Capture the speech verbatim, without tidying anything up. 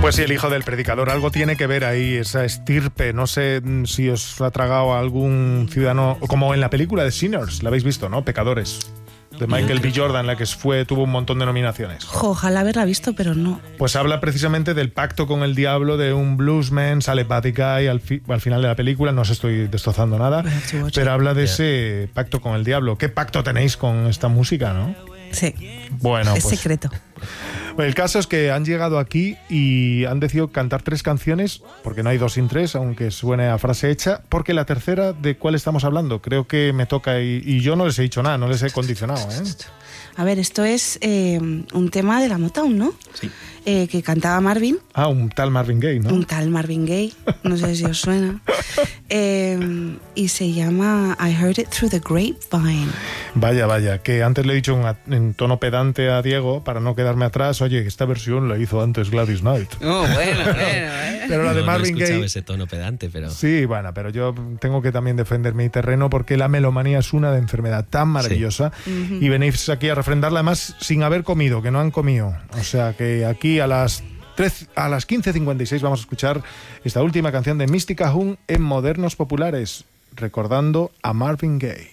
Pues sí, el hijo del predicador, algo tiene que ver ahí, esa estirpe. No sé si os ha tragado a algún ciudadano, como en la película de Sinners, la habéis visto, ¿no? Pecadores, de Michael B. Jordan, la que fue, tuvo un montón de nominaciones. Jo, ojalá haberla visto, pero no. Pues habla precisamente del pacto con el diablo de un bluesman, sale Buddy Guy al, fi, al final de la película, no os estoy destrozando nada, pero habla de ese pacto con el diablo. ¿Qué pacto tenéis con esta música, no? Sí, bueno, es pues, secreto. El caso es que han llegado aquí y han decidido cantar tres canciones, porque no hay dos sin tres, aunque suene a frase hecha, porque la tercera, ¿de cuál estamos hablando? Creo que me toca y, y yo no les he dicho nada, no les he condicionado, ¿eh? A ver, esto es eh, un tema de la Motown, ¿no? Sí. Eh, que cantaba Marvin. Ah, un tal Marvin Gaye, ¿no? Un tal Marvin Gaye, no sé si os suena. Eh, y se llama I Heard It Through the Grapevine. Vaya, vaya, que antes le he dicho en, en tono pedante a Diego, para no quedarme atrás, oye, esta versión la hizo antes Gladys Knight. Oh, bueno, bueno, ¿eh? Pero la de no, Marvin no he Gaye... ese tono pedante, pero... Sí, bueno, pero yo tengo que también defender mi terreno porque la melomanía es una de enfermedad tan maravillosa, sí. uh-huh. Y venís aquí a refrendarla además sin haber comido, que no han comido. O sea que aquí a las... a las quince cincuenta y seis vamos a escuchar esta última canción de Mystica Young en Modernos Populares, recordando a Marvin Gaye.